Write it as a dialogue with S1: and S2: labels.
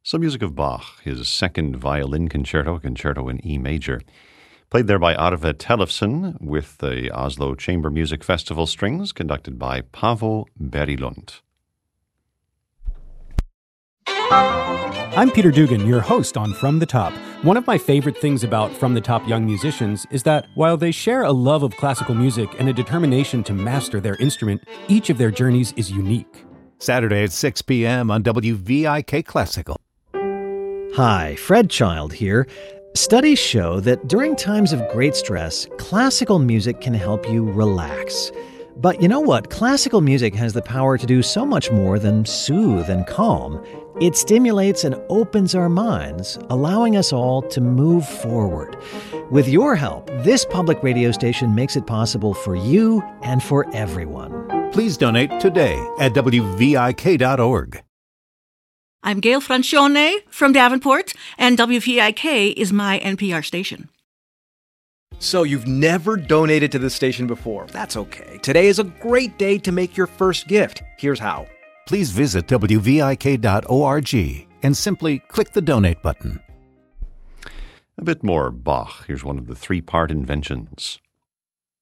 S1: Some music of Bach, his second violin concerto, Concerto in E major. Played there by Arve Tellefsen with the Oslo Chamber Music Festival Strings, conducted by Paavo Berilund.
S2: I'm Peter Dugan, your host on From the Top. One of my favorite things about From the Top young musicians is that while they share a love of classical music and a determination to master their instrument, each of their journeys is unique.
S3: Saturday at 6 p.m. on WVIK Classical.
S4: Hi, Fred Child here. Studies show that during times of great stress, classical music can help you relax. But you know what? Classical music has the power to do so much more than soothe and calm. It stimulates and opens our minds, allowing us all to move forward. With your help, this public radio station makes it possible for you and for everyone.
S3: Please donate today at WVIK.org.
S5: I'm Gail Francione from Davenport, and WVIK is my NPR station.
S6: So you've never donated to this station before. That's okay. Today is a great day to make your first gift. Here's how.
S3: Please visit WVIK.org and simply click the donate button.
S1: A bit more Bach. Here's one of the three-part inventions.